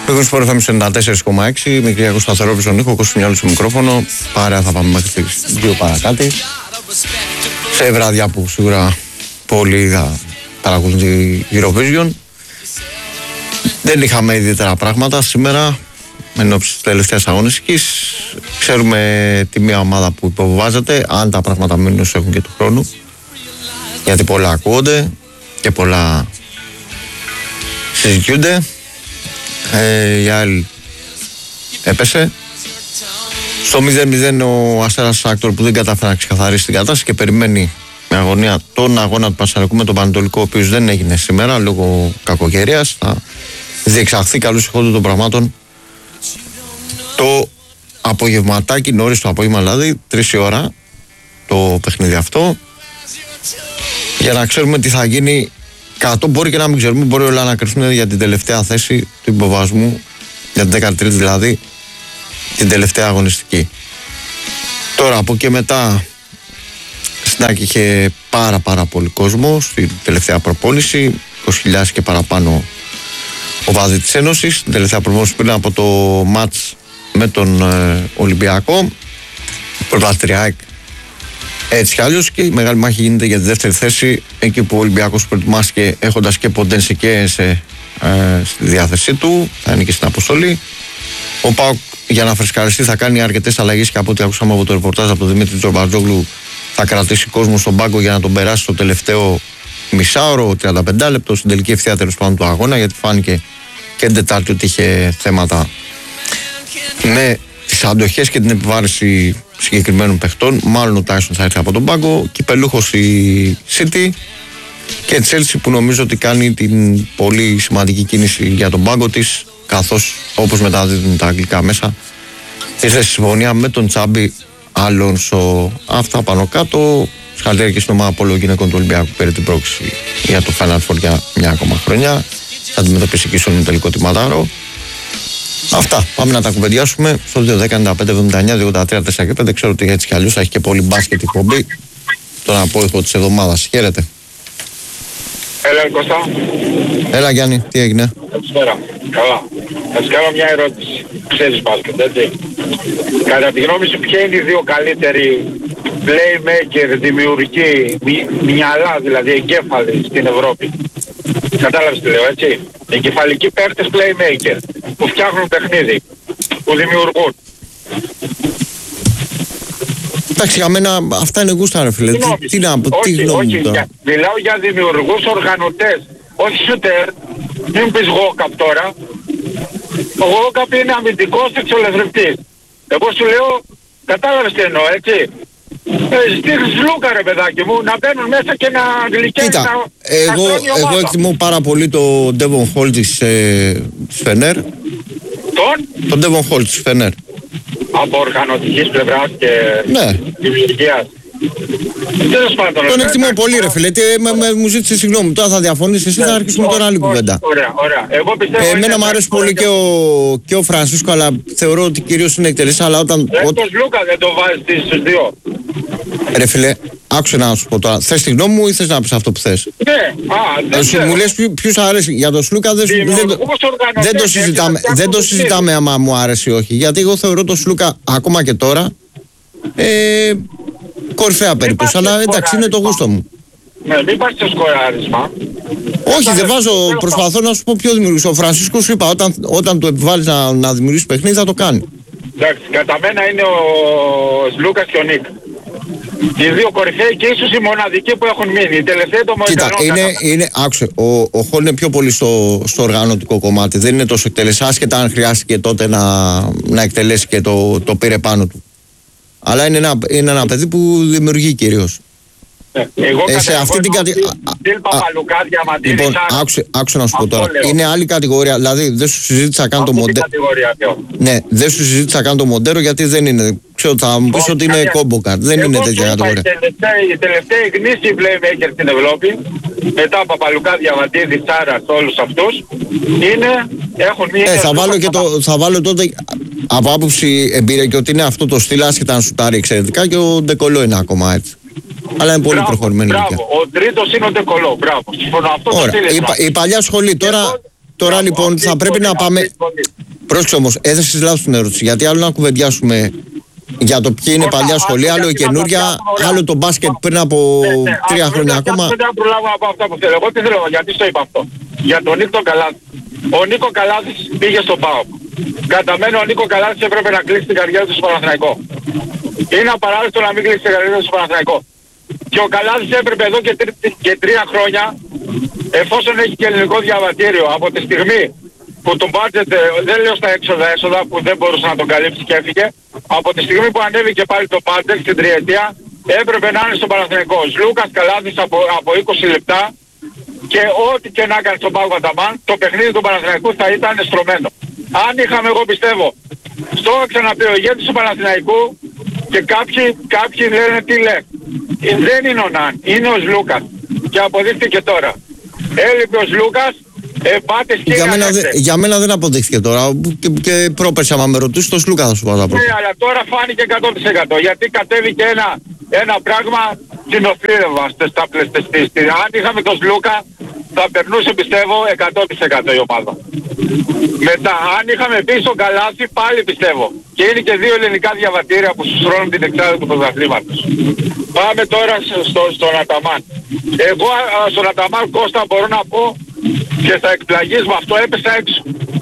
Λίγο Sport FM 94,6. Με Κυριακό Σταθερόπουλο στον ήχο, Κώστας Μιάλου στο μικρόφωνο. Παρέα θα πάμε μέχρι τις 2 παρακάτω. Σε βράδια που σίγουρα πολλοί θα παρακολουθούν τη Eurovision. Δεν είχαμε ιδιαίτερα πράγματα σήμερα ενώπιση της τελευταίας αγωνιστικής. Ξέρουμε τη μία ομάδα που υποβιβάζεται, αν τα πράγματα μείνουν όσο έχουν και του χρόνου. Γιατί πολλά ακούγονται και πολλά συζητιούνται. Η άλλη έπεσε. Στο 0-0 ο Αστέρας Άκτορ που δεν κατάφερε να ξεκαθαρίσει την κατάσταση και περιμένει με αγωνία τον αγώνα του Πανσεραϊκού με τον Πανετολικό, ο οποίος δεν έγινε σήμερα λόγω κακοκαιρίας. Θα διεξαχθεί καλώς ηχόντου των πραγμάτων το απογευματάκι, νωρίς το απόγευμα δηλαδή, 3 η ώρα το παιχνίδι αυτό, για να ξέρουμε τι θα γίνει κάτω. Μπορεί και να μην ξέρουμε, μπορεί όλα να κρυφθούν για την τελευταία θέση του υποβασμού, για την 13η δηλαδή, την τελευταία αγωνιστική. Τώρα από και μετά στην Άκη είχε πάρα πολύ κόσμο στην τελευταία προπόνηση, 20.000 και παραπάνω οπαδοί της Ένωσης. Την τελευταία προπόνηση πριν από το μάτς με τον Ολυμπιακό, πρωταθλήτρια έτσι κι αλλιώς, και η μεγάλη μάχη γίνεται για τη δεύτερη θέση, εκεί που ο Ολυμπιακός προετοιμάστηκε έχοντας και Ποντένσε και στη διάθεσή του, θα είναι και στην αποστολή. Ο ΠΑΟΚ, για να φρεσκαριστεί, θα κάνει αρκετές αλλαγές και από ό,τι ακούσαμε από το ρεπορτάζ από τον Δημήτρη Τζορμπατζόγλου, θα κρατήσει κόσμο στον πάγκο για να τον περάσει στο τελευταίο μισάωρο, 35 λεπτό, στην τελική ευθεία τέλος πάντων του αγώνα, γιατί φάνηκε και την Τετάρτη ότι είχε θέματα με τις αντοχές και την επιβάρηση συγκεκριμένων παιχτών. Μάλλον ο Τάισον θα έρθει από τον πάγκο. Κυπελούχος η City και Chelsea, που νομίζω ότι κάνει την πολύ σημαντική κίνηση για τον πάγκο της, καθώς όπως μεταδίδουν τα αγγλικά μέσα ήρθε στη συμφωνία με τον Τσάμπι Αλόνσο. Αυτά πάνω κάτω. Συγχαρητήρια και στην ομάδα Πόλο Γυναικών του Ολυμπιακού που πήρε την πρόκληση για το Final Four για μια ακόμα χρονιά. Θα αντιμετωπίσει και στον τελικό τιματάρο. Αυτά. Πάμε να τα κουβεντιάσουμε στο 2-10-95-79-283-4 και 5. Ξέρω ότι έτσι κι αλλιώς θα έχει και πολύ μπάσκετ εκπομπή. Τον απόϊχο της εβδομάδας. Χαίρετε. Έλα Κώστα. Έλα Γιάννη, τι έγινε? Καλησπέρα. Καλά. Θα σου κάνω μια ερώτηση. Ξέρεις μπάσκετ, έτσι? Κατά τη γνώμη σου, ποιοι είναι οι δύο καλύτεροι playmaker, δημιουργικοί, μυαλά δηλαδή, εγκέφαλοι στην Ευρώπη? Κατάλαβες τι λέω, έτσι? Εγκεφαλικοί παίκτες playmaker που φτιάχνουν παιχνίδι, που δημιουργούν. Εντάξει, για μένα αυτά είναι γούστα ρε φίλε. Τι να πω, τι γνώμη μου τώρα? Μιλάω για δημιουργούς οργανωτές, όχι shooter. Μην πεις Γόκαπ τώρα. Ο Γόκαπ είναι αμυντικός εξολευρευτής. Εγώ σου λέω, κατάλαβες τι εννοώ, έτσι? Στήχεις Λούκα ρε παιδάκι μου, να μπαίνουν μέσα και να γλυκαίνουν. Κοίτα, εγώ εκτιμώ πάρα πολύ το Ντέβον Χολ της Φενέρ. Τον Ντέβον Χολ της Φενέρ. Από οργανωτικής πλευράς και δημιουργίας. Τον εκτιμώ πολύ ρε φίλε, μου ζήτησε συγγνώμη, τώρα θα διαφωνήσεις εσύ, θα αρχίσουμε τώρα άλλη κουβέντα. Ωραία. Εγώ πιστεύω... Εμένα μου αρέσει πολύ και ο Φρανσίσκο, αλλά θεωρώ ότι κυρίως είναι εκτελής, αλλά όταν... Τον Λούκα δεν το βάζεις στους δύο. Ρε φίλε, άκουσε να σου πω τώρα, θες τη γνώμη μου ή θες να πεις αυτό που θες? Ναι, μου λες ποιους αρέσει, για τον Σλούκα δεν το συζητάμε άμα μου άρεσε ή όχι, γιατί εγώ θεωρώ τον Σλούκα ακόμα και τώρα κορυφαία περίπτωση, αλλά εντάξει είναι το γούστο μου. Ναι, μην πάρεις το σκοράρισμα. Όχι, δεν βάζω, προσπαθώ να σου πω πιο δημιουργικό. Ο Φρανσίσκο σου είπα, όταν του επιβάλλεις να δημιουργήσει παιχνίδι θα το κάνει. Εντάξει, κατά μένα είναι ο Σλούκας και ο Νίκ. Οι δύο κορυφαίοι και ίσως οι μοναδικοί που έχουν μείνει. Οι τελευταίοι το Μοϊκανό. Κοίτα, άκουσε, ο Χολ είναι πιο πολύ στο οργανωτικό κομμάτι. Δεν είναι τόσο εκτελές, άσχετα αν χρειάστηκε τότε να εκτελέσει και το πήρε πάνω του. Αλλά είναι ένα παιδί που δημιουργεί κυρίως. Εγώ σε αυτή την κατηγορία. Λοιπόν, άκουσε να σου πω τώρα. Είναι άλλη κατηγορία. Δηλαδή δεν σου συζήτησα καν το μοντέρο. Ναι, δεν σου συζήτησα καν το μοντέρο γιατί δεν είναι. Ξέρω, θα μου πεις ότι είναι κόμποκαρτ. Δεν είναι τέτοια κατηγορία. Οι τελευταίοι γνήσιοι playmaker στην Ευρώπη, μετά Παπαλουκά, Διαμαντίδη, Τσάρα, όλους αυτούς, έχουν μία. Θα βάλω τότε από άποψη εμπειρία και ότι είναι αυτό το στυλ, άσχετα να σουτάρει εξαιρετικά, και ο Ντεκολό είναι ακόμα έτσι. Αλλά είναι πολύ προχωρημένη ηλικία. Ο τρίτος είναι ο Ντεκολό. Μπράβο. Συμφωνώ. Αυτό η παλιά σχολή. Τώρα λοιπόν θα πρέπει να πάμε. Πρόσεξε όμως, έθεσες λάθος την ερώτηση. Γιατί άλλο να κουβεντιάσουμε για το ποιοι είναι παλιά σχολεία, άλλο η καινούρια, άλλο το μπάσκετ πριν από 3 χρόνια ακόμα. Δεν θα προλάβω από αυτά που θέλω. Εγώ τι θέλω, γιατί στο είπα αυτό. Για τον Νίκο Καλάθη. Ο Νίκο Καλάθης πήγε στον ΠΑΟΚ. Κατά μένα ο Νίκο Καλάθης έπρεπε να κλείσει την καριέρα του στο Παναθηναϊκό. Είναι απαράδεκτο να μην κλείσει την καριέρα του στο Παναθηναϊκό. Και ο Καλάθης έπρεπε εδώ και 3 χρόνια, εφόσον έχει και ελληνικό διαβατήριο, από τη στιγμή που το budget, δεν λέω στα έσοδα που δεν μπορούσε να τον καλύψει και έφυγε, από τη στιγμή που ανέβηκε πάλι το budget στην τριετία, έπρεπε να είναι στον Παναθηναϊκό. Λούκας Καλάθης από 20 λεπτά και ό,τι και να έκανε στον Πάκο Αταμάν, το παιχνίδι του Παναθηναϊκού θα ήταν στρωμένο. Αν είχαμε, εγώ πιστεύω, στο ξαναπεί ο ηγέτης του Παναθηναϊκού και κάποιοι λένε τι λέει. Δεν είναι ο Ναν, είναι ο Λούκας. Και αποδείχτηκε τώρα. Έλειπε ο Λούκας, πάτε για μένα δεν αποδείχθηκε τώρα. Και πρόπερσα, άμα με ρωτήσεις, το Σλούκα θα σου πω. Ναι, αλλά τώρα φάνηκε 100%. Γιατί κατέβηκε ένα πράγμα κοινοφύρευα στα πλαίσια. Αν είχαμε τον Σλούκα, θα περνούσε, πιστεύω, 100% η ομάδα. Μετά, αν είχαμε πει στον Καλάθη, πάλι πιστεύω. Και είναι και 2 ελληνικά διαβατήρια που σου στρώνουν την εξάδα του πρωταθλήματος. Πάμε τώρα στον Αταμάν. Εγώ στον Αταμάν, Κώστα, μπορώ να πω και θα εκπλαγείς με αυτό, έπεσα έξω.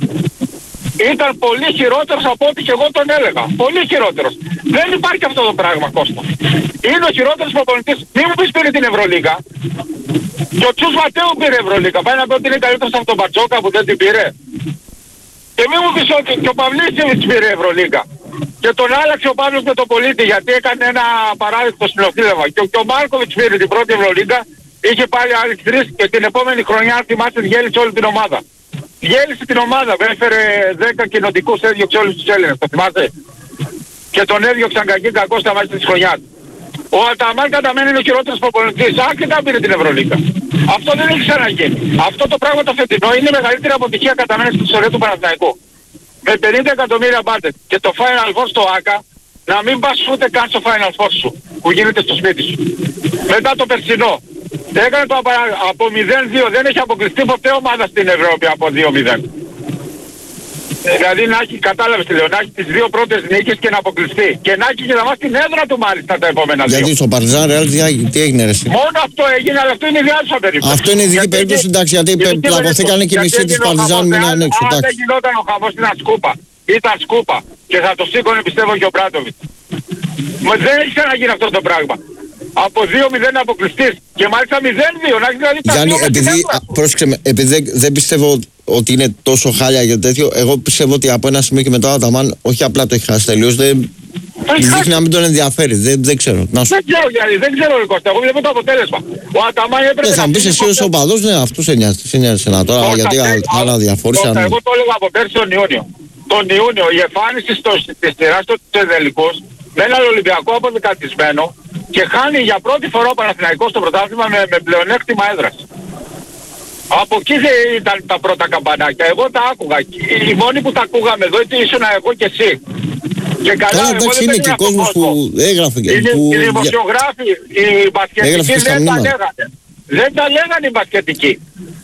Ήταν πολύ χειρότερος από ό,τι και εγώ τον έλεγα. Πολύ χειρότερος. Δεν υπάρχει αυτό το πράγμα, Κώστα. Είναι ο χειρότερος προπονητής. Μην μου πεις πήρε την Ευρωλίγα. Και ο Τσούς Ματέου πήρε Ευρωλίγα. Πάει να πει ότι είναι καλύτερος από τον Μπαρτζόκα που δεν την πήρε. Και μην μου πεις ότι και ο Παυλίσεβιτς πήρε Ευρωλίγα. Και τον άλλαξε ο Παύλος με τον Πολίτη γιατί έκανε ένα παράδειγμα στην Οφθήλευα. Και ο Μάρκοβιτς πήρε την πρώτη Ευρωλίγα. Είχε πάλι άλλες 3 και την επόμενη χρονιά, αν θυμάσαι, διέλυσε όλη την ομάδα. Διέλυσε την ομάδα, έφερε 10 κοινοτικούς, έδιωξε όλους τους Έλληνες, το θυμάσαι. Και τον έδιωξαν κακή κακό στα μάτια της χρονιάς. Ο Αταμάν κατά μένα είναι ο χειρότερος προπονητής, άσχετα πήρε την Ευρωλίγα. Αυτό δεν έχει ξαναγίνει. Αυτό το πράγμα το φετινό είναι η μεγαλύτερη αποτυχία κατά μένα στην ιστορία του Παναθηναϊκού. Με 50 εκατομμύρια budget και το Final Four στο ΆΚΑ, να μην πας ούτε καν στο Final Four σου, που γίνεται στο σπίτι σου. Μετά το περσινό. Έκανε το από 0-2, δεν έχει αποκλειστεί ποτέ ομάδα στην Ευρώπη από 2-0. Δηλαδή να έχει, κατάλαβες τι λέω, να έχει τις 2 πρώτες νίκες και να αποκλειστεί. Και να έχει και να βάζει την έδρα του μάλιστα τα επόμενα 2. Γιατί στο Παρτιζάν Ρεάλ τι έγινε ρε εσύ. Μόνο αυτό έγινε, αλλά αυτό είναι διάρκεια περίπτωση. Αυτό είναι ειδική περίπτωση, εντάξει, γιατί πλακωθήκανε και μισή της Παρτιζάν μείναν έξω. Αν δεν γινόταν ο χαμός ήταν σκούπα. Ήταν σκούπα. Και θα το σήκωνε πιστεύω και ο Μπράντοβιτς. Δεν έχει ξαναγίνει αυτό το πράγμα. Από 2-0 αποκλειστής και μάλιστα 0-2 να έχει δηλαδή τα Γιάννη, επειδή δεν πιστεύω ότι είναι τόσο χάλια για τέτοιο, εγώ πιστεύω ότι από ένα σημείο και μετά ο Αταμάν όχι απλά το έχει χάσει τελείως, δείχνει να μην τον ενδιαφέρει, δεν ξέρω. Δεν ξέρω Γιάννη, δεν ξέρω Κώστα, εγώ βλέπω το αποτέλεσμα. Ο Αταμάν έπρεπε να... Θα μπεις εσύ ως οπαδός, ναι, αυτού σε νοιάζει ένα τώρα, γιατί άλλα διαφόρησαν. Εγώ το έλεγα από πέρσι τον Ιούνιο. Τον Ιούνιο η εμφάνιση της σειράς του τελικούς με έναν Ολυμπιακό αποδεκατισμένο και χάνει για πρώτη φορά ο Παναθηναϊκός στο πρωτάθλημα με πλεονέκτημα έδρας. Από εκεί ήταν τα πρώτα καμπανάκια. Εγώ τα άκουγα. Οι μόνοι που τα ακούγαμε εδώ ήσουν εγώ και εσύ. Και καλά, εγώ εντάξει, είναι και κόσμος που έγραφε. Οι δημοσιογράφοι, οι μπασκετικοί δεν τα λέγανε οι μπασκετικοί.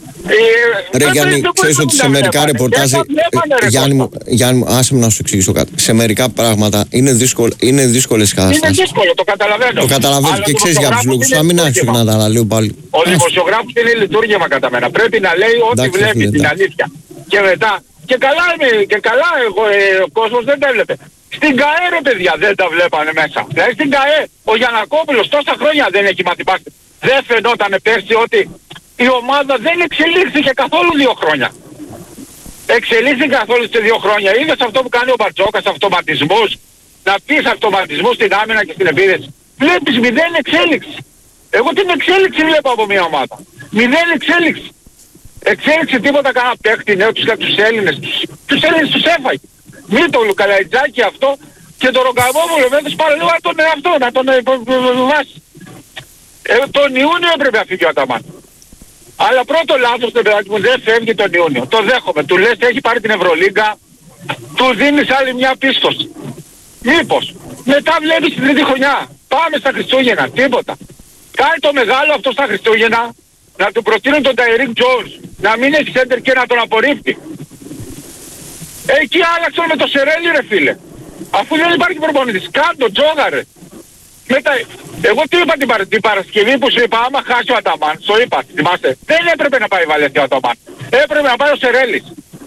Ρε Γιάννη, ξέρεις ότι σε μερικά ρεπορτάζ, Γιάννη μου, άσε μου να σου εξηγήσω κάτι. Σε μερικά πράγματα είναι δύσκολες καταστάσεις. Είναι δύσκολο, το καταλαβαίνω. Το καταλαβαίνω και ξέρεις για τους λόγους. Να μην άρχισε να τα αναλύω πάλι. Ο δημοσιογράφος είναι λειτουργήμα κατά μένα. Πρέπει να λέει ό,τι βλέπει, την αλήθεια. Και μετά, και καλά ο κόσμος δεν τα έβλεπε. Στην ΚΑΕ ρε παιδιά δεν τα βλέπανε μέσα. Δηλαδή στην ΚΑΕ ο Γιαννακόπουλος τόσα χρόνια δεν έχει μάθει μπάσκετ. Δεν φαινόταν πέρσι ότι η ομάδα δεν εξελίχθηκε καθόλου 2 χρόνια. Εξελίχθηκε καθόλου σε 2 χρόνια. Είδες αυτό που κάνει ο Μπαρτζόκας, αυτοματισμούς. Να πεις αυτοματισμούς στην άμυνα και στην επίδεση. Βλέπεις 0 εξέλιξη. Εγώ την εξέλιξη βλέπω από μια ομάδα. 0 εξέλιξη. Εξέλιξη τίποτα κανένα παίχτη νέο, τους Έλληνες. Τους Έλληνες τους έφαγε. Μη το Λουκαλαϊτζάκι αυτό και τον Ρογκαβόπουλο με τους παραλίγο να τον εαυτό, να τον βάσει. Τον Ιούνιο έπρεπε να φύγει ο Αταμάν. Αλλά πρώτο λάθος το παιδάκι μου δεν φεύγει τον Ιούνιο. Το δέχομαι. Του λες έχει πάρει την Ευρωλίγκα, του δίνεις άλλη μια πίστοση. Μήπως. Μετά βλέπεις την τρίτη χρονιά. Πάμε στα Χριστούγεννα. Τίποτα. Κάνει το μεγάλο αυτό στα Χριστούγεννα να του προτείνουν τον Ταϊρίκ Τζόνς. Να μην έχει σέντερ και να τον απορρίπτει. Εκεί άλλαξαν με το Σερέλι ρε φίλε. Αφού δεν υπάρχει προπονητής. Κάντο, τζόγαρε. Μετά, εγώ τι είπα την Παρασκευή που σου είπα, άμα χάσει ο Αταμάν, το είπα, θυμάστε, δεν έπρεπε να πάει η Βαλένθια ο Αταμάν. Έπρεπε να πάει ο Σερέλης.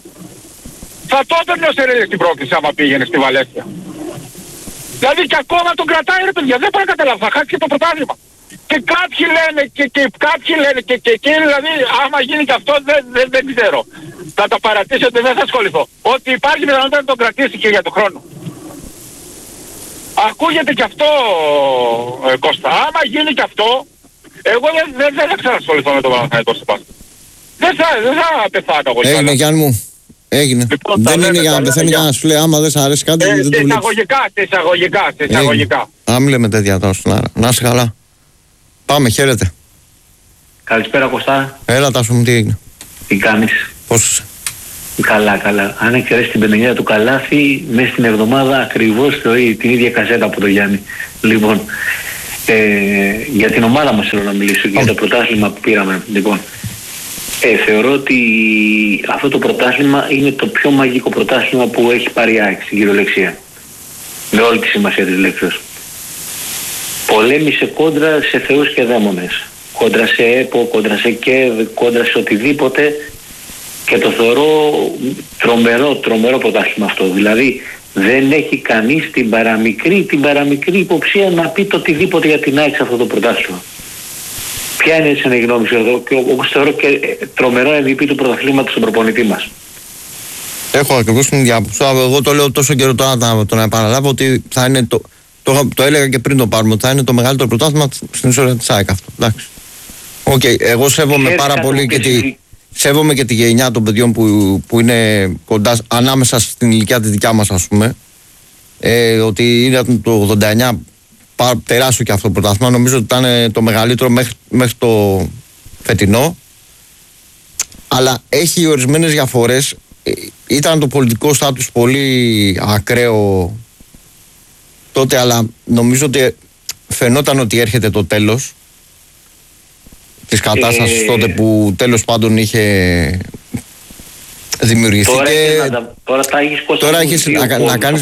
Θα το έπαιρνε ο Σερέλης την πρόκληση άμα πήγαινε στη Βαλένθια. Δηλαδή και ακόμα τον κρατάει ρε παιδιά, δεν μπορώ να καταλάβω, θα χάσει και το πρωτάθλημα. Και κάποιοι λένε, κάποιοι λένε και εκεί δηλαδή άμα γίνει και αυτό δεν ξέρω. Θα τα παρατήσετε, δεν θα ασχοληθώ. Ότι υπάρχει πιθανότητα να τον κρατήσει και για τον χρόνο. Ακούγεται και αυτό Κώστα. Άμα γίνει και αυτό, εγώ δεν θα ξανασχοληθώ με τον Παναθηναϊκό στο μπάσκετ. Δεν θα πεθάνω εγώ. Έγινε Γιάννη μου. Έγινε. Λοιπόν, δεν είναι για να πεθαίνει για να σου λέει άμα δεν σ' αρέσει κάτι δεν το βλέπεις. Εισαγωγικά. Άμα λέμε τέτοια τώρα στον αέρα. Να είσαι καλά. Πάμε, χαίρετε. Καλησπέρα Κωστά. Έλα Τάσο μου, τι έγινε. Τι κάνεις? Πώς είσαι? Καλά. Αν εξαιρέσεις την πενταγιά του Καλάθι, μέσα στην εβδομάδα ακριβώς την ίδια κασέτα από το Γιάννη. Λοιπόν, για την ομάδα μας θέλω να μιλήσω, για το πρωτάθλημα που πήραμε. Λοιπόν, θεωρώ ότι αυτό το πρωτάθλημα είναι το πιο μαγικό πρωτάθλημα που έχει πάρει η ΑΕΚ στην κυριολεξία. Με όλη τη σημασία της λέξης. Πολέμησε κόντρα σε θεούς και δαίμονες. Κόντρα σε ΕΠΟ, κόντρα σε ΚΕΒ, κόντρα σε οτιδήποτε. Και το θεωρώ τρομερό πρωτάθλημα αυτό. Δηλαδή δεν έχει κανείς την παραμικρή υποψία να πει το οτιδήποτε για την ΑΕΚ σε αυτό το πρωτάθλημα. Ποια είναι η γνώμη σου εδώ? Και όπως θεωρώ και τρομερό MVP του πρωταθλήματος στον προπονητή μας. Έχω ακριβώς την ίδια άποψη. Εγώ το λέω τόσο καιρό τώρα να επαναλάβω ότι θα είναι το έλεγα και πριν το πάρουμε, ότι θα είναι το μεγαλύτερο πρωτάθλημα στην ιστορία της ΑΕΚ αυτό. Εντάξει. Εγώ σέβομαι πάρα πολύ σέβομαι και τη γενιά των παιδιών που είναι κοντά ανάμεσα στην ηλικία τη δικιά μας, ας πούμε. Ότι είναι το 89 τεράστιο και αυτό το πρωτάθλημα. Νομίζω ότι ήταν το μεγαλύτερο μέχρι το φετινό. Αλλά έχει ορισμένες διαφορές. Ήταν το πολιτικό στάτους πολύ ακραίο τότε, αλλά νομίζω ότι φαινόταν ότι έρχεται το τέλος της κατάστασης τότε που τέλος πάντων είχε δημιουργηθεί. Τώρα έχεις να κάνεις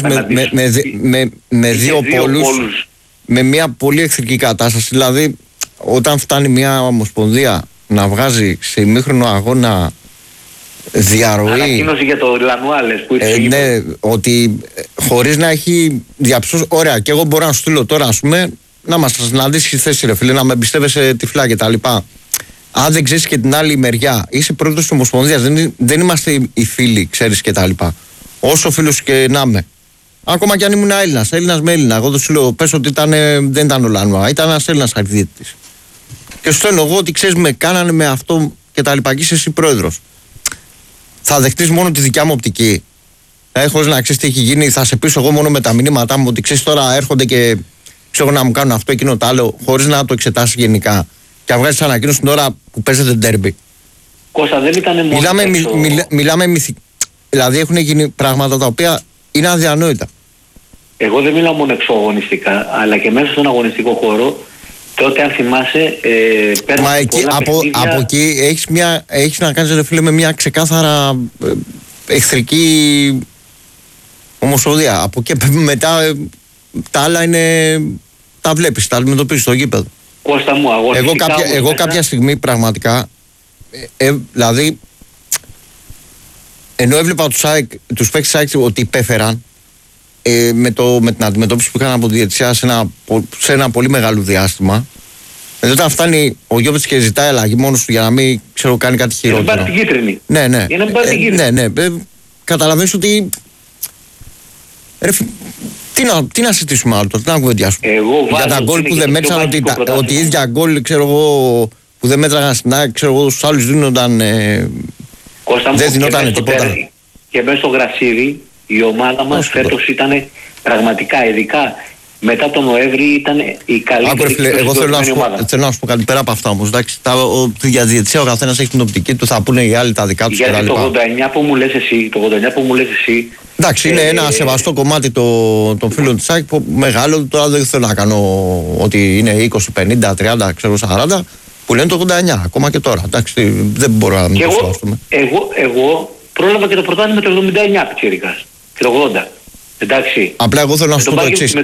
με δύο πόλους, με μια πολύ εχθρική κατάσταση. Δηλαδή όταν φτάνει μια ομοσπονδία να βγάζει σε ημίχρονο αγώνα διαρροή. Ανακοίνωση για το Λανουάλες που ήρθε. Ναι, ότι χωρίς να έχει διαψώσει. Ωραία, και εγώ μπορώ να σου στείλω τώρα, ας πούμε, να μας συναντήσεις στη θέση, ρε φίλε, να με εμπιστεύεσαι τυφλά κτλ. Αν δεν ξέρεις και την άλλη μεριά, είσαι πρόεδρος της Ομοσπονδίας, δεν είμαστε οι φίλοι, ξέρεις κτλ. Όσο φίλος και να είμαι. Ακόμα κι αν ήμουν Έλληνας με Έλληνα. Εγώ δεν σου λέω, πες ότι δεν ήταν ο Λανουά, ήταν ένας Έλληνας αρχιδιαιτητής. Και σου στέλνω εγώ ότι ξέρεις, με κάνανε με αυτό κτλ. Και είσαι εσύ πρόεδρος. Θα δεχτείς μόνο τη δικιά μου οπτική. Χωρίς να ξέρεις τι έχει γίνει, θα σε πείσω εγώ μόνο με τα μηνύματά μου ότι ξέρεις τώρα έρχονται και ξέρω να μου κάνουν αυτό, εκείνο το άλλο, χωρίς να το εξετάσεις γενικά. Και βγάζεις ανακοίνωση την ώρα που παίζετε ντέρμπι. Κώστα, δεν ήταν μόνο. Μιλάμε δηλαδή έχουν γίνει πράγματα τα οποία είναι αδιανόητα. Εγώ δεν μιλάω μόνο εξωαγωνιστικά, αλλά και μέσα στον αγωνιστικό χώρο. Τότε αν θυμάσαι Μα εκεί, από εκεί έχεις να κάνεις ρε φίλε με μια ξεκάθαρα εχθρική ομοσπονδία. Από εκεί μετά τα άλλα είναι, τα βλέπεις, τα αντιμετωπίζεις στο γήπεδο. Κώστα μου, εγώ κάποια στιγμή πραγματικά δηλαδή ενώ έβλεπα τους παίκτες της ΑΕΚ ότι υπέφεραν με την αντιμετώπιση που είχαν από τη διαιτησία σε ένα πολύ μεγάλο διάστημα. Όταν φτάνει ο Γιώβετς και ζητάει αλλαγή μόνος του για να μην ξέρω κάνει κάτι χειρότερο. Για να πάρει την κίτρινη. Ναι. Για να μην πάρει την κίτρινη. Ναι. Καταλαβαίνεις ότι τι να συζητήσουμε άλλο τώρα, τι να κουβεντιάσουμε. Για τα γκολ που δεν μέτρησαν, ότι η ίδια γκολ ξέρω εγώ που δεν μέτραγαν στην ΑΕΚ, ξέρω εγώ στους άλλους δίνονταν, δεν δινόταν τίποτα. Και μέσα στο γρασίδι η ομάδα μας φέτος ήταν πραγματικά, ειδικά μετά τον Νοέμβρη, ήταν η καλύτερη. Εγώ θέλω να σου πω κάτι πέρα από αυτά όμως. Τη διαδιαιτησία ο καθένας έχει την οπτική του, θα πούνε οι άλλοι τα δικά τους. Γιατί το 89 που μου λες εσύ. Εντάξει, είναι ένα σεβαστό κομμάτι των φίλων της ΑΕΚ που μεγάλο, τώρα δεν θέλω να κάνω ότι είναι 20, 50, 30, ξέρω 40, που λένε το 89, ακόμα και τώρα. Εντάξει, δεν μπορώ να μην το σεβαστούμε. Εγώ πρόλαβα και το πρωτάθλημα το 79 πιτσιρικάς και το 80. Εντάξει. Απλά εγώ θέλω να σου πω το εξής.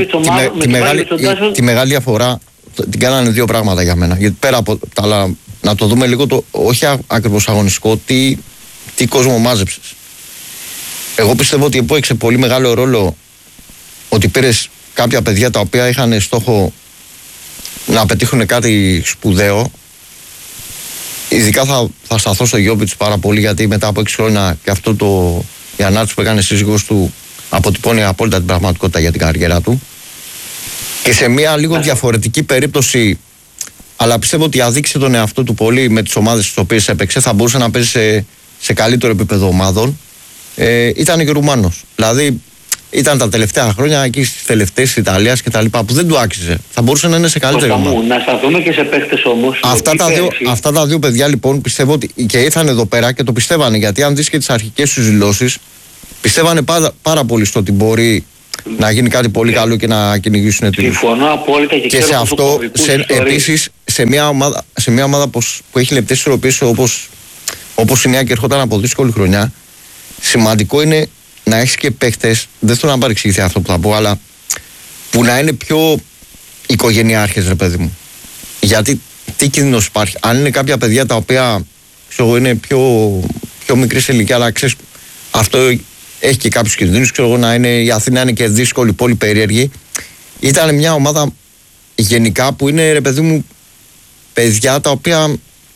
Τη μεγάλη διαφορά την κάνανε δύο πράγματα για μένα. Γιατί πέρα από τα άλλα, να το δούμε λίγο, όχι ακριβώς αγωνιστικό, τι κόσμο μάζεψες. Εγώ πιστεύω ότι έπαιξε πολύ μεγάλο ρόλο ότι πήρες κάποια παιδιά τα οποία είχαν στόχο να πετύχουν κάτι σπουδαίο. Ειδικά θα σταθώ στο Γιόβιτς πάρα πολύ, γιατί μετά από 6 χρόνια και αυτό η ανάρτηση που έκανε σύζυγός του αποτυπώνει απόλυτα την πραγματικότητα για την καριέρα του. Και σε μια λίγο διαφορετική περίπτωση, αλλά πιστεύω ότι αδείξε τον εαυτό του πολύ με τις ομάδες στις οποίες έπαιξε, θα μπορούσε να παίζει σε καλύτερο επίπεδο ομάδων. Ήταν και Ρουμάνος. Δηλαδή ήταν τα τελευταία χρόνια εκεί στις τελευταίες της Ιταλίας και τα λοιπά, που δεν του άξιζε. Θα μπορούσε να είναι σε καλύτερη ομάδα. Να σταθούμε και σε παίχτες όμως. Αυτά τα δύο παιδιά λοιπόν πιστεύω ότι και ήρθαν εδώ πέρα και το πιστεύανε, γιατί αν δεις και τις αρχικές τους δηλώσεις, πιστεύανε πάρα πολύ στο ότι μπορεί να γίνει κάτι πολύ καλό και να κυνηγήσουν τους. Συμφωνώ απόλυτα και σε αυτό, επίσης, σε μια ομάδα που έχει λεπτές ισορροπίες όπως η Νέα και ερχόταν από δύσκολη χρονιά, σημαντικό είναι να έχεις και παίχτες, δεν θέλω να παρεξηγηθεί αυτό που θα πω, αλλά που να είναι πιο οικογενειάρχες, ρε παιδί μου. Γιατί τι κίνδυνος υπάρχει? Αν είναι κάποια παιδιά τα οποία είναι πιο μικρή σε ηλικία, αλλά ξέρεις, αυτό έχει και κάποιους κινδύνους, η Αθήνα είναι και δύσκολη, πολύ περίεργη. Ήταν μια ομάδα γενικά που είναι, ρε παιδί μου, παιδιά τα οποία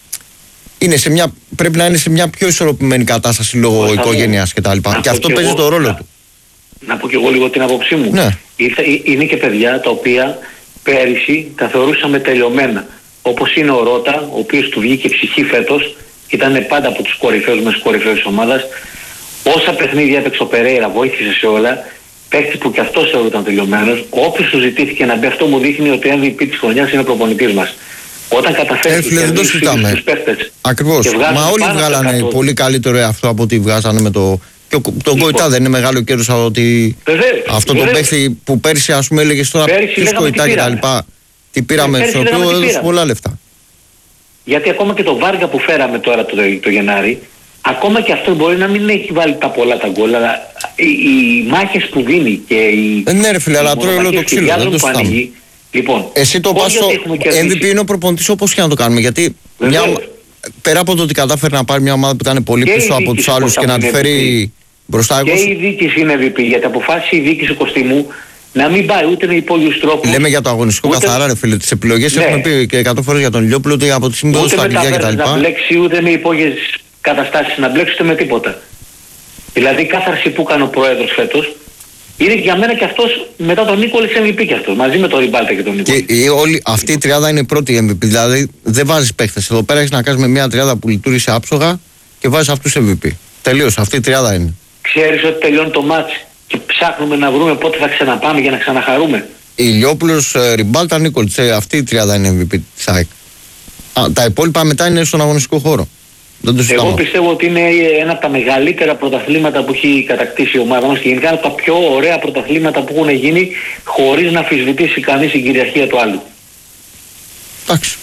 πρέπει να είναι σε μια πιο ισορροπημένη κατάσταση λόγω οικογένειας κτλ. Και αυτό παίζει το ρόλο του. Να πω και εγώ λίγο την άποψή μου. Ναι. Είναι και παιδιά τα οποία πέρυσι τα θεωρούσαμε τελειωμένα. Όπως είναι ο Ρώτα, ο οποίος του βγήκε ψυχή φέτος, ήταν πάντα από τους κορυφαίους μες κορυφαίους της ομάδας. Όσα παιχνίδια έπαιξε ο Περέιρα, βοήθησε σε όλα. Παίκτης που κι αυτός θεωρούταν τελειωμένος. Όποιος του ζητήθηκε να μπει, αυτό μου δείχνει ότι ο MVP της χρονιάς είναι προπονητής μας. Όταν καταφέρει και κερδίσει τους παίκτες. Ακριβώς. Μα όλοι βγάλανε πολύ καλύτερο αυτό από ό,τι βγάζανε με το. Και τον Κοϊτά δεν είναι μεγάλο κέρδος από ότι. Αυτό το παίκτη που πέρσι, ας πούμε, έλεγες τώρα ποιος Κοϊτά και τα λοιπά. Τι πήραμε, στο οποίο έδωσε πολλά λεφτά. Γιατί ακόμα και το Βάργα που φέραμε τώρα το Γενάρη, ακόμα και αυτό μπορεί να μην έχει βάλει τα πολλά τα γκολ, αλλά οι μάχες που δίνει και οι. Ναι, ρε φίλε, αλλά τρώει όλο το ξύλο. Δεν το συζητάμε. Λοιπόν, εσύ το πας στο MVP είναι ο προπονητής, όπως και να το κάνουμε. Γιατί πέρα από το ότι κατάφερε να πάρει μια ομάδα που ήταν πολύ πίσω από τους άλλους και να τη φέρει μπροστά. Και η διοίκηση είναι MVP, γιατί αποφάσισε η διοίκηση Κωστήμου να μην πάει ούτε με υπόγειους τρόπους. Λέμε για το αγωνιστικό καθαρά, ρε φίλε. Τις επιλογές έχουμε πει και 100 φορές για τον Λιόπουλο, ότι από τη στιγμή που στα κλειδιά κτλ. Να μπλέξει ούτε με υπόγειες καταστάσεις, να μπλέξει ούτε με τίποτα. Δηλαδή η κάθαρση που έκανε ο πρόεδρος φέτος είναι για μένα και αυτός μετά τον Νίκολης MVP και αυτός, μαζί με τον Ριμπάλτα και τον Νίκολη. Και αυτή η τριάδα είναι η πρώτη MVP, δηλαδή δεν βάζεις παίχτες. Εδώ πέρα έχεις να κάνεις με μια τριάδα που λειτουργήσε άψογα και βάζεις αυτούς MVP. Τελείως, αυτή η τριάδα είναι. Ξέρεις ότι τελειώνει το μάτς και ψάχνουμε να βρούμε πότε θα ξαναπάμε για να ξαναχαρούμε. Ηλιόπουλος, Ριμπάλτα, Νίκολης, αυτή η τριάδα είναι MVP της ΑΕΚ. Τα υπόλοιπα μετά είναι στον αγωνιστικό χώρο. Εγώ πιστεύω ότι είναι ένα από τα μεγαλύτερα πρωταθλήματα που έχει κατακτήσει η ομάδα μας και γενικά από τα πιο ωραία πρωταθλήματα που έχουν γίνει χωρίς να αμφισβητήσει κανείς την κυριαρχία του άλλου. Εντάξει.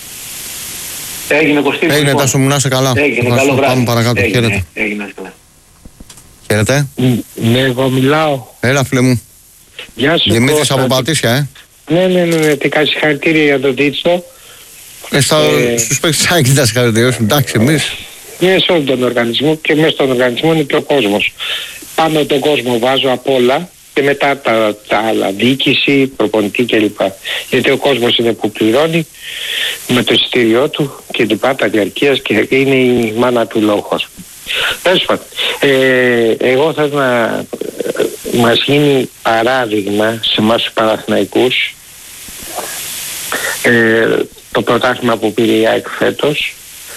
Έγινε Κωστή. Έγινε, Τάσο μου, να είσαι καλά. Έγινε, καλό βράδυ. Πάμε παρακάτω. Χαίρετε. Έγινε, καλά. Χαίρετε. Ναι, εγώ μιλάω. Έλα, φίλε μου. Γεια σου. Δημήτρης από Πατήσια, Ναι, τι κάνει, συγχαρητήρια για τον Τίτσο. Στους παίκτες ΑΕΚ δεν τα συγχαρητηριώσουν, εντάξει, εμείς. Ναι, σε όλο τον οργανισμό και μέσα στον οργανισμό είναι και ο κόσμος. Πάνω τον κόσμο βάζω απ' όλα και μετά τα άλλα, διοίκηση, προπονητή κλπ. Γιατί ο κόσμος είναι που πληρώνει με το εισιτήριό του και λοιπά, τα διαρκείας και είναι η μάνα του λόγου. Τέλος πάντων, εγώ θέλω να μας γίνει παράδειγμα σε εμάς τους Παναθηναϊκούς το πρωτάθλημα που πήρε η ΑΕΚ φέτος,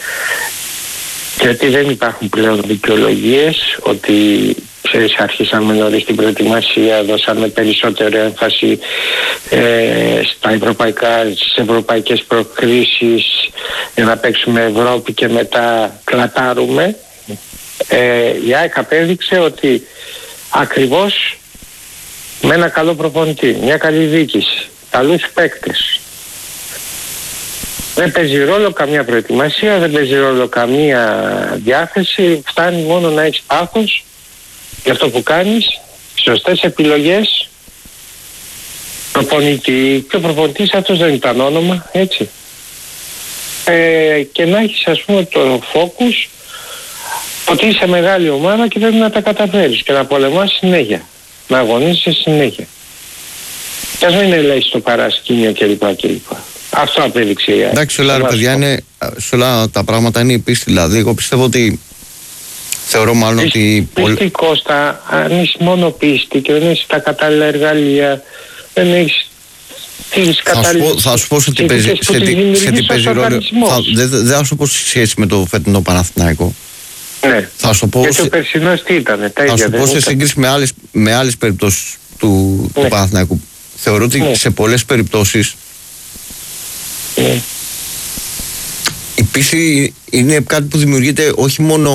γιατί δεν υπάρχουν πλέον δικαιολογίες ότι ξέρεις, αρχίσαμε νωρίς την προετοιμασία, δώσαμε περισσότερη έμφαση στις ευρωπαϊκές προκρίσεις για να παίξουμε Ευρώπη και μετά κλατάρουμε. Η ΑΕΚ απέδειξε ότι ακριβώς με ένα καλό προπονητή, μια καλή διοίκηση, καλούς παίκτες Δεν παίζει ρόλο καμία προετοιμασία, δεν παίζει ρόλο καμία διάθεση. Φτάνει μόνο να έχεις πάθος για αυτό που κάνεις, σωστές επιλογές, προπονητή. Και ο προπονητής αυτός δεν ήταν όνομα, έτσι. Και να έχεις, ας πούμε, το focus ότι είσαι μεγάλη ομάδα και πρέπει να τα καταφέρεις και να πολεμάς συνέχεια, να αγωνίζεσαι συνέχεια. Και ας μην είναι, λέει, στο παρασκήνιο κλπ. Αυτό απέδειξε η ΑΕΚ. Εντάξει, όλα ρε παιδιά, σε όλα τα πράγματα είναι η πίστη. Δηλαδή, εγώ πιστεύω ότι θεωρώ μάλλον ότι. Πίστη, Κώστα, αν έχεις μόνο πίστη και δεν έχεις τα κατάλληλα εργαλεία, δεν έχεις τις κατάλληλες. Θα σου πω σε τι παίζει ρόλο. Δεν θα σου πω σε σχέση με το φετινό Παναθηναϊκό. Ναι. Θα σου πω. Γιατί ο περσινός τι ήταν, θα σου πω σε σύγκριση με άλλες περιπτώσεις του Παναθηναϊκού. Θεωρώ ότι σε πολλές περιπτώσεις η πίστη είναι κάτι που δημιουργείται όχι μόνο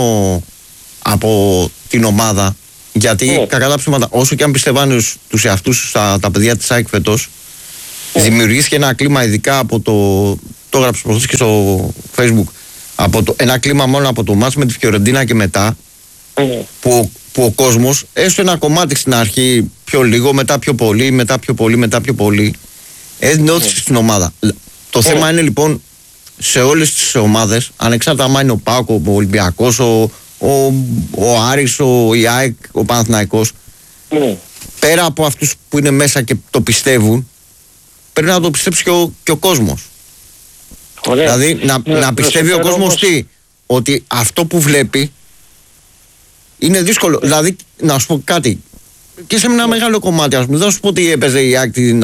από την ομάδα, γιατί κακά τα ψέματα, όσο και αν πιστεύανε τους εαυτούς τα παιδιά της ΑΕΚ φέτος, δημιουργήθηκε ένα κλίμα, ειδικά από το έγραψε προχθές και στο Facebook, ένα κλίμα μόνο από το μάτς με τη Φιωρεντίνα και μετά, που ο κόσμος, έστω ένα κομμάτι στην αρχή πιο λίγο, μετά πιο πολύ, μετά πιο πολύ, μετά πιο πολύ, έδινε όθηση στην ομάδα. Το θέμα είναι λοιπόν σε όλες τις ομάδες, ανεξάρτητα αν είναι ο ΠΑΟΚ, ο Ολυμπιακός, ο Άρης, η ΑΕΚ, ο Παναθηναϊκός, πέρα από αυτούς που είναι μέσα και το πιστεύουν, πρέπει να το πιστέψει και ο κόσμος. Ωραία. Δηλαδή να πιστεύει ο κόσμος τι, ότι αυτό που βλέπει είναι δύσκολο. Δηλαδή, να σου πω κάτι, και σε ένα μεγάλο κομμάτι, ας πούμε, δεν θα σου πω ότι έπαιζε η ΑΕΚ την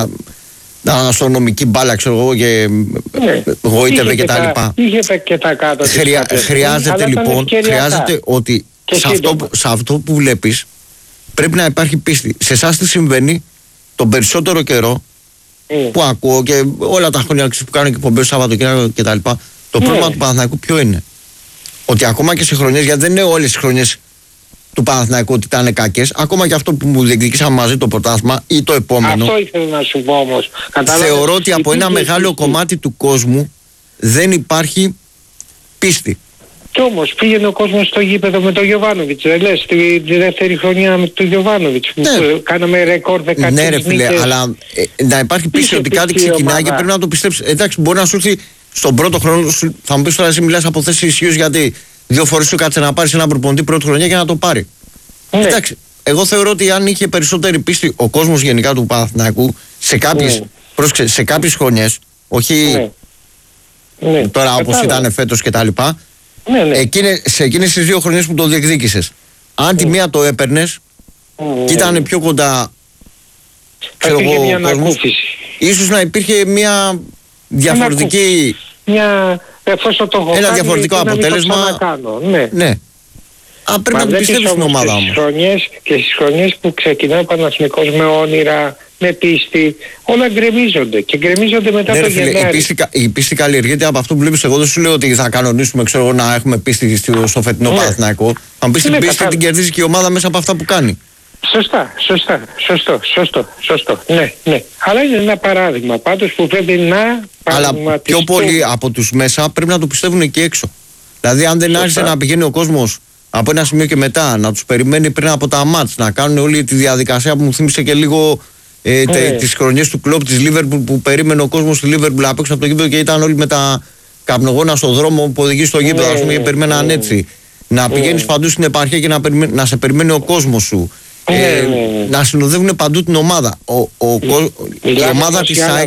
αστρονομική μπάλα, ξέρω εγώ, και γοήτευε και τα λοιπά. Είχε και τα κάτω. Χρειάζεται λοιπόν, ότι σε αυτό που βλέπεις πρέπει να υπάρχει πίστη. Σε εσάς τι συμβαίνει τον περισσότερο καιρό που ακούω και όλα τα χρόνια που κάνω και εκπομπές Σαββατοκύριακο και τα λοιπά. Το πρόβλημα του Παναθηναϊκού ποιο είναι? Ότι ακόμα και σε χρονιές, γιατί δεν είναι όλες οι χρονιές του Παναθηναϊκού ότι ήταν κακές, ακόμα και αυτό που μου διεκδικήσαμε μαζί το πρωτάθλημα ή το επόμενο. Αυτό ήθελα να σου πω όμως. Θεωρώ ότι από ένα μεγάλο κομμάτι του κόσμου δεν υπάρχει πίστη. Κι όμως πήγαινε ο κόσμος στο γήπεδο με τον Γιοβάνοβιτς. Δεν λες τη δεύτερη χρονιά με τον Γιοβάνοβιτς που κάναμε ρεκόρ 13 ναι ρε φίλε, αλλά να υπάρχει πίστη ότι κάτι ξεκινάει και πρέπει να το πιστέψεις. Εντάξει, μπορεί να σου έρθει στον πρώτο χρόνο, θα μου πεις τώρα εσύ μιλάς από θέση ισχύως, γιατί 2 φορές σου κάτσε να πάρεις ένα προπονητή πρώτη χρονιά και να το πάρει. Εντάξει, εγώ θεωρώ ότι αν είχε περισσότερη πίστη ο κόσμος γενικά του Παναθηναϊκού σε κάποιες χρονιές, όχι τώρα όπως ήταν φέτος κτλ. Σε εκείνες τις 2 χρονιές που το διεκδίκησες, αν τη μία το έπαιρνες και ήταν πιο κοντά, ξέρω εγώ, ο κόσμος, ίσως να υπήρχε μια διαφορετική, ένα διαφορετικό αποτέλεσμα. Ναι. Πρέπει να το πιστεύεις στην ομάδα όμως. Και στις χρονιές που ξεκινάει ο Παναθηναϊκός με όνειρα, με πίστη, όλα γκρεμίζονται και γκρεμίζονται μετά το Γενάρη. Η πίστη καλλιεργείται από αυτό που βλέπεις. Εγώ δεν σου λέω ότι θα κανονίσουμε, ξέρω, να έχουμε πίστη στο φετινό Παναθηναϊκό. Αν πεις την πίστη την κερδίζει και η ομάδα μέσα από αυτά που κάνει. Σωστό. Ναι. Αλλά είναι ένα παράδειγμα πάντως που πρέπει να πραγματιστούν. Αλλά πιο πολύ από τους μέσα πρέπει να το πιστεύουν εκεί έξω. Δηλαδή αν δεν άρχισε να πηγαίνει ο κόσμος από ένα σημείο και μετά, να τους περιμένει πριν από τα μάτς, να κάνουν όλη τη διαδικασία που μου θύμισε και λίγο τις χρονιές του κλόπ της Λίβερπουλ, που περίμενε ο κόσμος στη Λίβερπουλ απ' έξω από το γήπεδο και ήταν όλοι με τα καπνογόνα στο δρόμο που οδηγεί στο γήπεδο, ας πούμε, και περιμέναν έτσι. Να πηγαίνεις παντού στην επαρχία και να σε περιμένει ο κόσμος σου. Να συνοδεύουν παντού την ομάδα. Η ομάδα της ΑΕΚ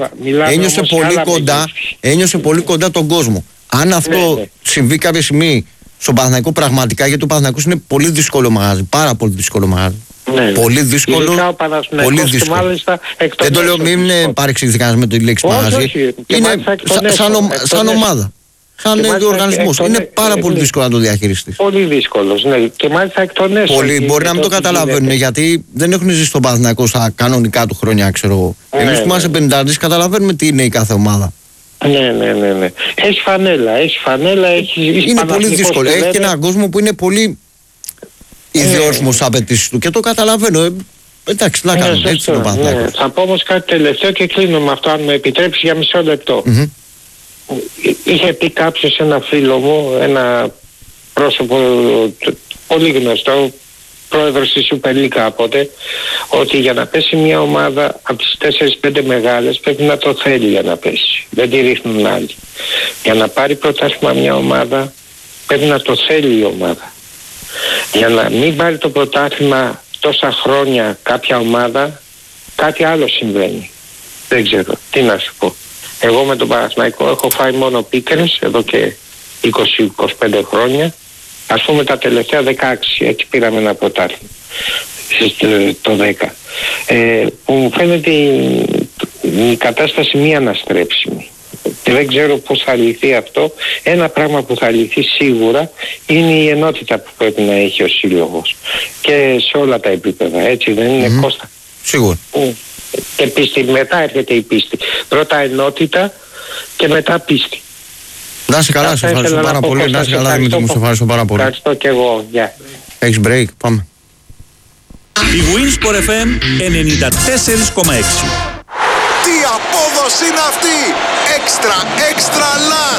ένιωσε πολύ κοντά τον κόσμο. Αν αυτό συμβεί κάποια στιγμή στον Παναθηναϊκό, πραγματικά, γιατί ο Παναθηναϊκός είναι πολύ δύσκολο μαγάζι, πάρα πολύ δύσκολο μαγάζι. Πολύ δύσκολο. Πολύ δύσκολο. Δεν το λέω, μην παρεξηγηθεί κανένας με τη λέξη μαγάζι. Είναι σαν ομάδα. Σαν οργανισμός. Είναι πάρα πολύ δύσκολο να το διαχειριστείς. Πολύ δύσκολος, ναι. Και μάλιστα εκ των έσω. Πολλοί μπορεί να μην το καταλαβαίνουν, γιατί δεν έχουν ζήσει στον Παναθηναϊκό στα κανονικά του χρόνια, ξέρω εγώ. Εμείς που είμαστε 50 καταλαβαίνουμε τι είναι η κάθε ομάδα. Ναι. Έχει φανέλα, έχει. Είναι πολύ δύσκολο. Έχει και έναν κόσμο που είναι πολύ ιδιόρθμος στις απαιτήσεις του και το καταλαβαίνω. Εντάξει, να κάνουμε έτσι το Παναθηναϊκό. Θα πω όμως κάτι τελευταίο και κλείνω με αυτό, αν με επιτρέψει, για μισό λεπτό. είχε πει κάποιος, ένα φίλο μου, ένα πρόσωπο πολύ γνωστό, πρόεδρος της Super League κάποτε, ότι για να πέσει μια ομάδα από τις 4-5 μεγάλες πρέπει να το θέλει για να πέσει. Δεν τη ρίχνουν άλλοι. Για να πάρει πρωτάθλημα μια ομάδα πρέπει να το θέλει η ομάδα. Για να μην πάρει το πρωτάθλημα τόσα χρόνια κάποια ομάδα, κάτι άλλο συμβαίνει. Δεν ξέρω, τι να σου πω. Εγώ με τον Παναθηναϊκό έχω φάει μόνο πίκρες εδώ και 20-25 χρόνια. Ας πούμε τα τελευταία 16, έτσι πήραμε ένα πρωτάθλημα το 10. Που μου φαίνεται η κατάσταση μη αναστρέψιμη. Δεν ξέρω πώς θα λυθεί αυτό. Ένα πράγμα που θα λυθεί σίγουρα είναι η ενότητα που πρέπει να έχει ο σύλλογος. Και σε όλα τα επίπεδα, έτσι δεν είναι, Κώστα? Σίγουρα. Και πίστη, μετά έρχεται η πίστη. Πρώτα ενότητα και μετά πίστη. Να είσαι καλά, σε ευχαριστώ πάρα πολύ. Να είσαι καλά, Δημήτρη μου, σε ευχαριστώ πάρα πολύ. Ευχαριστώ και εγώ. Έχεις break, πάμε. Η Winsport FM 94,6. Τι απόδοση είναι αυτή! Extra large!